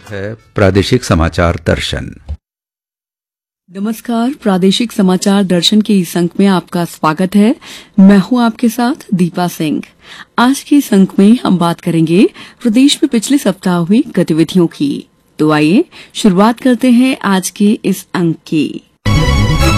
है प्रादेशिक समाचार दर्शन। नमस्कार, प्रादेशिक समाचार दर्शन के इस अंक में आपका स्वागत है। मैं हूं आपके साथ दीपा सिंह। आज के इस अंक में हम बात करेंगे प्रदेश में पिछले सप्ताह हुई गतिविधियों की। तो आइए शुरुआत करते हैं आज के इस अंक की।